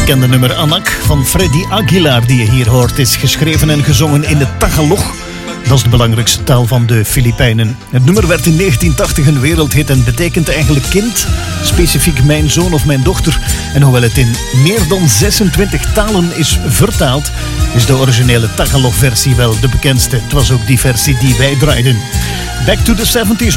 bekende nummer Anak van Freddy Aguilar die je hier hoort is geschreven en gezongen in de Tagalog. Dat is de belangrijkste taal van de Filipijnen. Het nummer werd in 1980 een wereldhit en betekent eigenlijk kind, specifiek mijn zoon of mijn dochter. En hoewel het in meer dan 26 talen is vertaald, is de originele Tagalog-versie wel de bekendste. Het was ook die versie die wij draaiden. Back to the 70s.